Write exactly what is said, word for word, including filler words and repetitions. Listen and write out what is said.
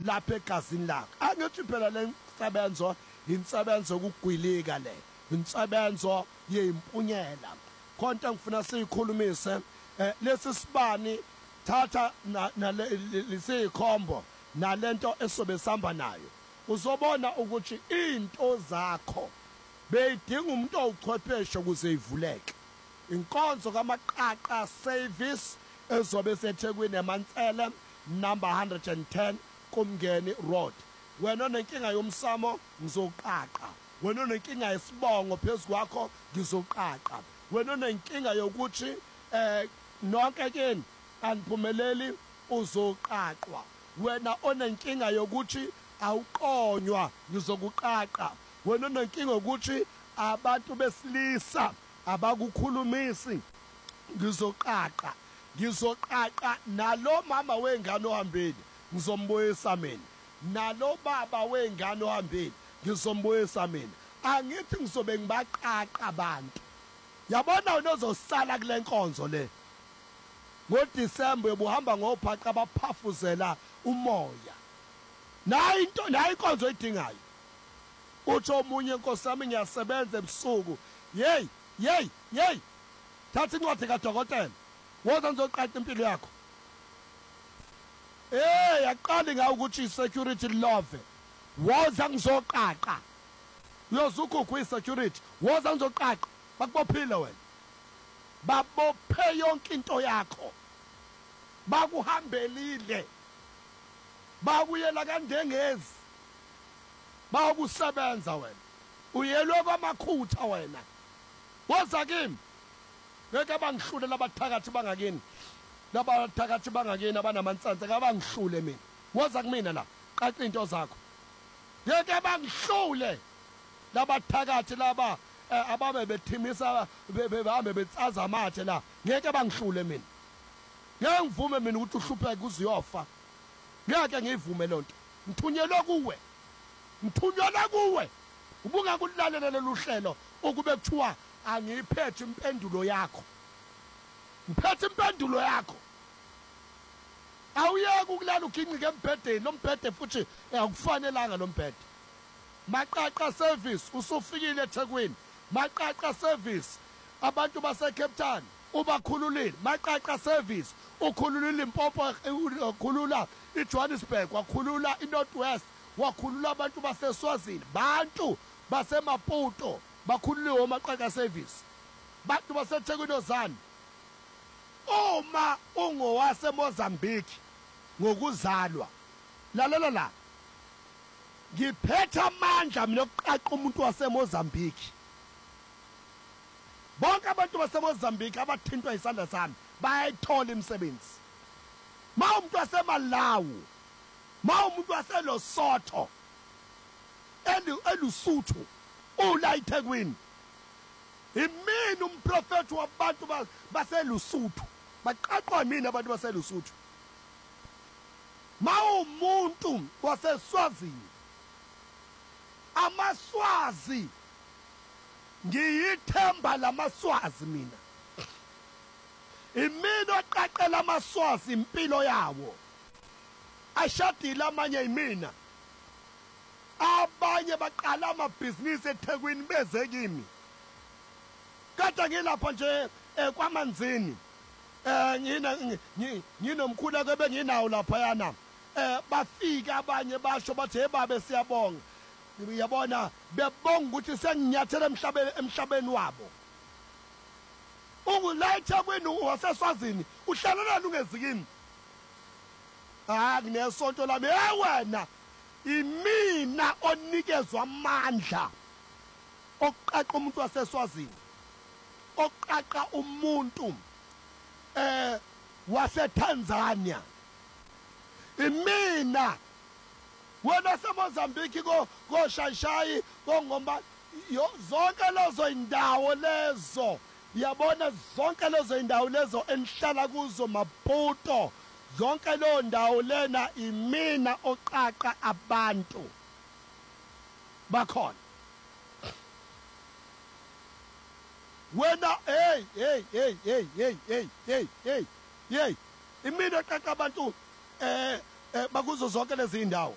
lapha egazini lakho. Angithi phela le nsebenzo insebenzo ukugwilika le, insebenzo yeimpunyela. Konke ngifuna siyikhulumise lesi sibani thatha na lesikhombo nalento esobe sihamba nayo. Uzobona ukuthi into zakho beyidinga umuntu owuchwepheshe ukuze ivuleke. Inkonzo kaMaqaqa service ezobe seThekwini eMantsele number one hundred ten Kumngeni Road. Wena onenkinga yomsamo ngizoqaqa. Wena onenkinga yesibongo phezulu kwakho ngizoqaqa. Wena onenkinga yokuthi eh nonke kini aniphumeleli uzoqaqwa. Wena onenkinga yokuthi awuqonywa ngizokuqaqa. Wena onenkinga ukuthi abantu besilisa abakukhulumisi ngizoqaqa. Ngizoqaqa nalo mama wengane ohambeni ngizombuyisa mina. Nalo baba wengane ohambeni ngizombuyisa mina. Angithi ngizobe ngibaqaqa abantu. Yabona unozosala kule nkonzo le. NgoDisemba ubuhamba ngophaqa abaphafuzela umoya. Nayi into nayi inkonzo edingayo. Uthi omunye inkosi yami ngiyasebenza ebusuku. Hey, hey, hey. Thatha incwadi kaDokotela. Woza ngizoqaqa impilo yakho. Eh, yaqala ngawo ukuthi security love. Woza ngizoqaqa. Uyozuka kwi security. Woza ngizoqaqa. Bakubophile wena. Babophe yonke into yakho. Bakuhambelile. Bakuyela kandengezi. Bakusebenza wena. Uyelwe kwamakhutha wena. Woza kimi. Ngeke bangihlule labathakathi bangakini. Labathakathi bangakini abanamantsanza kabangihlule mina. Woza kumina la. Qaqa into zakho. Ngeke bangihlule labathakathi laba ababe bethimisa behambe betsaza amathe la. Ngeke bangihlule mina. Ngeke ngivume mina ukuthi uhlupheke uziyofa. Ngeke ngivume lonto. Ngithunyelwe kuwe. Ngithunyelwe kuwe. Ubunga kulalela lolu hlelo ukube kuthiwa angiphethe impendulo yakho. Ngiphethe impendulo yakho. Awuyeke ukulala uginqike embhedeni, lo mbhede futhi akufanelanga lo mbhede. Maqaqa service usufikile eThekwini. Maqaqa service abantu base Cape Town ubakhululile. Maqaqa service ukhululile Limpopo, ukhulula iJohannesburg, wakhulula iNorth West, wakhulula abantu baseSwazini, bantu basemaputo bakhululiwe Maqaqa service. Bantu baseThekwini ozani. Uma ungowase Mozambique ngokuzalwa. Lalela la. Ngiphethe amandla mina okuqaqa umuntu wase Mozambique. Bonke abantu base Mozambique abathintwa isandla sami bayayithola imisebenzi. Ma umuntu wase Malawi, ma umuntu wase Lesotho, elu elusuthu ula eThekwini. Imini umprofeti wabantu base Lusuthu. Baqaqwa mina abantu base Lusuthu. Ma umuntu wase Swazini. Amaswazi ngiyithemba lamaswazi mina. Imini oqaqela amaswazi impilo yawo. Ashadile amanye imina. Abanye baqala amabhizinisi eThekwini beze kimi. Kade ngilapha nje kwamanzini. Eh ngina nginomkhulu kebe nginawo lapha yana. Eh bafika abanye basho bathi hey babe siyabonga. Uyabona bebonga ukuthi senginyathela emhlabeni emhlabeni wabo. Ungulayitha kwenu waseSwazini uhlalela ungezikini. Ah kunesonto lami hey wena imina onikezwa amandla oqaqa umuntu waseSwazini. Oqaqa umuntu eh waseTanzania. Imina wena seMozambique ko koshashayi kongomba zonke lezo indawo lezo. Yabona zonke lezo indawo lezo enhlala kuzo Maputo. Zonke lezo ndawo lena imina oqaqa abantu bakhona. Wena hey hey hey hey hey hey hey hey hey imina oqaqa abantu eh bakuzo zonke lezi indawo.